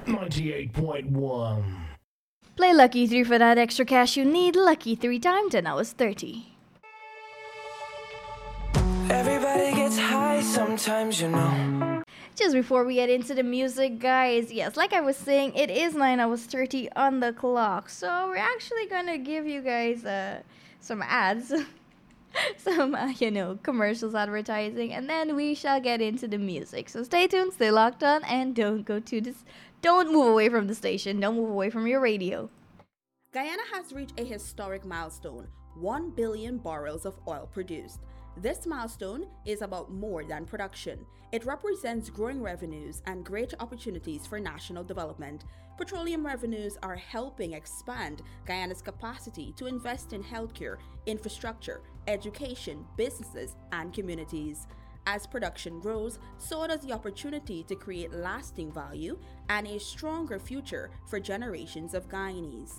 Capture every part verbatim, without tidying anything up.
ninety-eight point one. Play Lucky three for that extra cash you need. Lucky three times ten hours thirty. Everybody gets high sometimes, you know. Just before we get into the music, guys, yes, like I was saying, it is nine hours thirty on the clock. So we're actually gonna give you guys uh, some ads, some, uh, you know, commercials, advertising, and then we shall get into the music. So stay tuned, stay locked on, and don't go to this, don't move away from the station, don't move away from your radio. Guyana has reached a historic milestone, one billion barrels of oil produced. This milestone is about more than production. It represents growing revenues and greater opportunities for national development. Petroleum revenues are helping expand Guyana's capacity to invest in healthcare, infrastructure, education, businesses, and communities. As production grows, so does the opportunity to create lasting value and a stronger future for generations of Guyanese.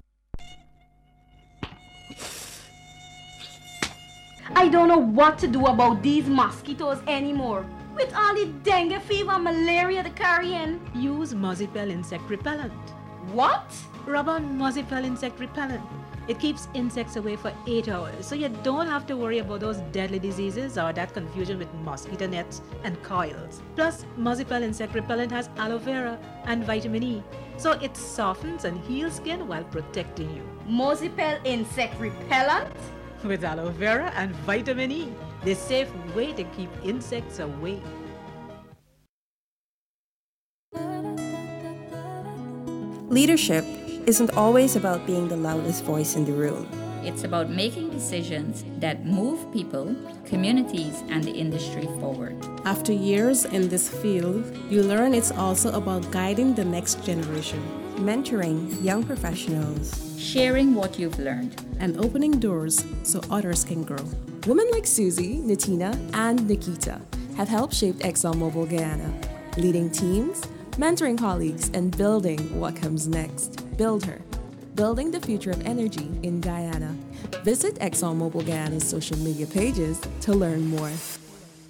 I don't know what to do about these mosquitoes anymore. With all the dengue fever and malaria they're carrying. Use Mozipel insect repellent. What? Rub on Mozipel insect repellent. It keeps insects away for eight hours, so you don't have to worry about those deadly diseases or that confusion with mosquito nets and coils. Plus, Mozipel insect repellent has aloe vera and vitamin E, so it softens and heals skin while protecting you. Mozipel insect repellent? With aloe vera and vitamin E, the safe way to keep insects away. Leadership isn't always about being the loudest voice in the room. It's about making decisions that move people, communities, and the industry forward. After years in this field, you learn it's also about guiding the next generation, mentoring young professionals, sharing what you've learned, and opening doors so others can grow. Women like Susie, Natina, and Nikita have helped shape ExxonMobil Guyana, leading teams, mentoring colleagues, and building what comes next. Build her. Building the future of energy in Guyana. Visit ExxonMobil Guyana's social media pages to learn more.